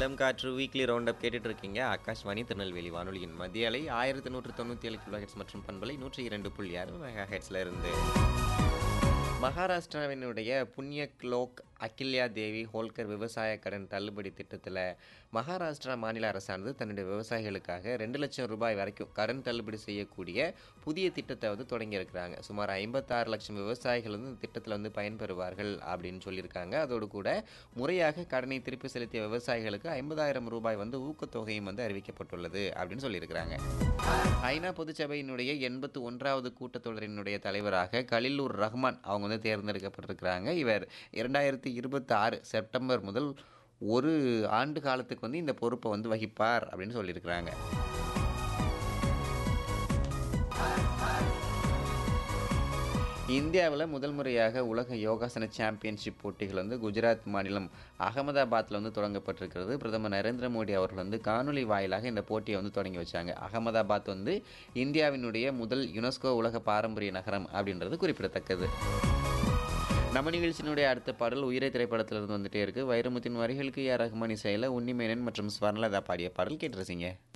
இளம் காற்று weekly round up கேட்டுட்டு இருக்கீங்க. ஆகாஷ்வாணி திருநெல்வேலி வானொலியின் மத்திய அலை 1197 கிலோஹெர்ட்ஸ் மற்றும் பண்பலை 102.6 மெகா ஹெர்ட்ஸ்ல இருந்து. மகாராஷ்டிராவினுடைய புண்ணியக்லோக் அகில்யா தேவி ஹோல்கர் விவசாய கடன் தள்ளுபடி திட்டத்தில் மகாராஷ்டிரா மாநில அரசானது தன்னுடைய விவசாயிகளுக்காக 2 லட்சம் ரூபாய் வரைக்கும் கடன் தள்ளுபடி செய்யக்கூடிய புதிய திட்டத்தை தொடங்கியிருக்கிறாங்க. சுமார் 56 லட்சம் விவசாயிகள் இந்த திட்டத்தில் பயன்பெறுவார்கள் அப்படின்னு சொல்லியிருக்காங்க. அதோடு கூட முறையாக கடனை திருப்பி செலுத்திய விவசாயிகளுக்கு 50,000 ரூபாய் ஊக்கத்தொகையும் அறிவிக்கப்பட்டுள்ளது அப்படின்னு சொல்லியிருக்கிறாங்க. ஐநா பொதுச்சபையினுடைய 81வது கூட்டத்தொடரினுடைய தலைவராக கலிலுர் ரஹ்மான் அவங்க தேர்ந்தெடுக்கப்பட்டிருக்கிறாங்க. இவர் 2026 செப்டம்பர் முதல் ஒரு ஆண்டு காலத்துக்கு இந்த பொறுப்பை வகிப்பார் அப்படின்னு சொல்லியிருக்கிறாங்க. இந்தியாவில் முதல் முறையாக உலக யோகாசன சாம்பியன்ஷிப் போட்டிகள் குஜராத் மாநிலம் அகமதாபாத்தில் தொடங்கப்பட்டிருக்கிறது. பிரதமர் நரேந்திர மோடி அவர்கள் காணொலி வாயிலாக இந்த போட்டியை தொடங்கி வச்சாங்க. அகமதாபாத் இந்தியாவினுடைய முதல் யுனெஸ்கோ உலக பாரம்பரிய நகரம் அப்படின்றது குறிப்பிடத்தக்கது. நம்ம நிகழ்ச்சியினுடைய அடுத்த பாடல் உயிரை திரைப்படத்திலிருந்து வந்துட்டே இருக்கு. வைரமுத்தின் வரிகளுக்கு ஏ ஆர் ரஹ்மான் இசையில் உன்னிமேனன் மற்றும் ஸ்வர்ணலதா பாடிய பாடல் கேட்டு ரசிங்க.